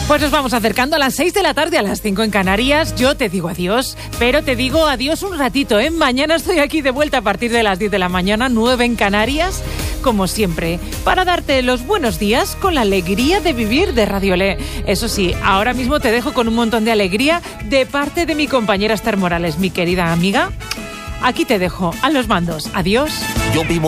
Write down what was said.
Pues nos vamos acercando a las 6 de la tarde, a las 5 en Canarias. Yo te digo adiós, pero te digo adiós un ratito, ¿eh? Mañana estoy aquí de vuelta a partir de las 10 de la mañana, 9 en Canarias, como siempre, para darte los buenos días con la alegría de vivir de Radio Le. Eso sí, ahora mismo te dejo con un montón de alegría de parte de mi compañera Esther Morales, mi querida amiga. Aquí te dejo a los mandos. Adiós. Yo vivo